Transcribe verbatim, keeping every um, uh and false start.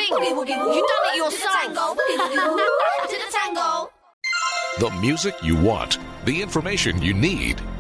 dancing. You done it yourself. To the tango. The music you want, the information you need.